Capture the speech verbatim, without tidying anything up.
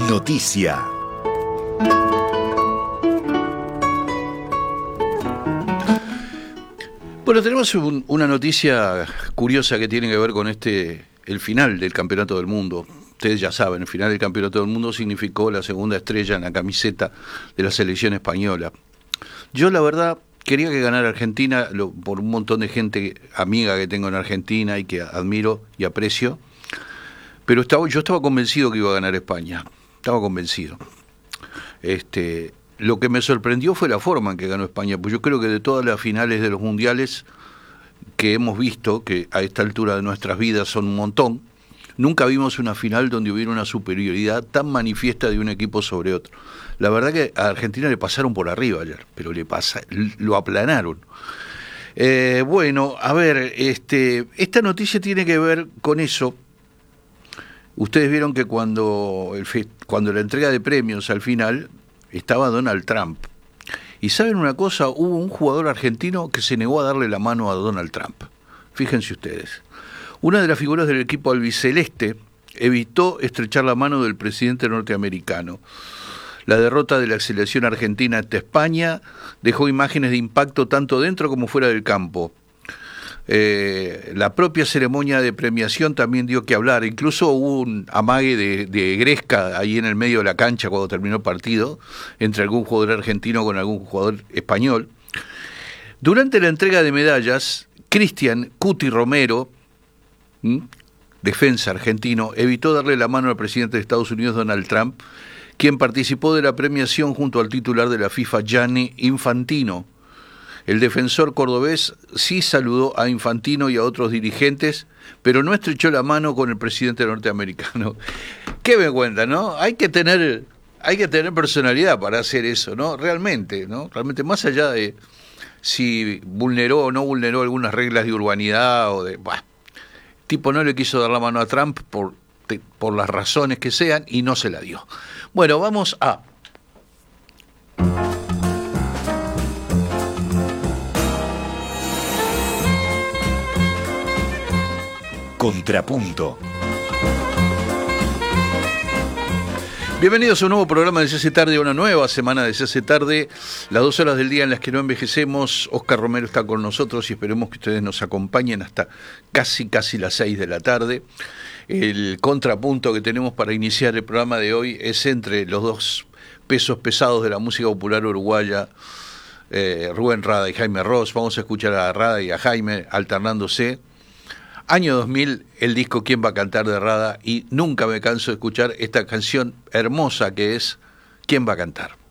Noticia. Bueno, tenemos un, una noticia curiosa que tiene que ver con este el final del Campeonato del Mundo. Ustedes ya saben, el final del Campeonato del Mundo significó la segunda estrella en la camiseta de la selección española. Yo, la verdad, quería que ganara Argentina lo, por un montón de gente amiga que tengo en Argentina y que admiro y aprecio, pero estaba, yo estaba convencido que iba a ganar España, estaba convencido. Este, lo que me sorprendió fue la forma en que ganó España, pues yo creo que de todas las finales de los mundiales que hemos visto, que a esta altura de nuestras vidas son un montón, nunca vimos una final donde hubiera una superioridad tan manifiesta de un equipo sobre otro. La verdad que a Argentina le pasaron por arriba ayer, pero le pasa, lo aplanaron. Eh, bueno, a ver, este, esta noticia tiene que ver con eso. Ustedes vieron que cuando, el fe, cuando la entrega de premios al final estaba Donald Trump. Y ¿saben una cosa? Hubo un jugador argentino que se negó a darle la mano a Donald Trump. Fíjense ustedes. Una de las figuras del equipo albiceleste evitó estrechar la mano del presidente norteamericano. La derrota de la selección argentina ante España dejó imágenes de impacto tanto dentro como fuera del campo. Eh, la propia ceremonia de premiación también dio que hablar. Incluso hubo un amague de, de gresca ahí en el medio de la cancha cuando terminó el partido, entre algún jugador argentino con algún jugador español. Durante la entrega de medallas, Cristian Cuti Romero, ¿Mm? defensa argentino, evitó darle la mano al presidente de Estados Unidos, Donald Trump, quien participó de la premiación junto al titular de la FIFA, Gianni Infantino. El defensor cordobés sí saludó a Infantino y a otros dirigentes, pero no estrechó la mano con el presidente norteamericano. ¿Qué me cuenta, no? Hay que tener, hay que tener personalidad para hacer eso, ¿no? Realmente, ¿no? Realmente, más allá de si vulneró o no vulneró algunas reglas de urbanidad o de... Bah, tipo no le quiso dar la mano a Trump por, por las razones que sean y no se la dio. Bueno, vamos a... Contrapunto. Bienvenidos a un nuevo programa de Se hace tarde, una nueva semana de Se hace tarde, las dos horas del día en las que no envejecemos. Oscar Romero está con nosotros y esperemos que ustedes nos acompañen hasta casi, casi las seis de la tarde. El contrapunto que tenemos para iniciar el programa de hoy es entre los dos pesos pesados de la música popular uruguaya, eh, Rubén Rada y Jaime Ross. Vamos a escuchar a Rada y a Jaime alternándose. Año dos mil, el disco ¿Quién va a cantar? De Rada, y nunca me canso de escuchar esta canción hermosa que es ¿Quién va a cantar?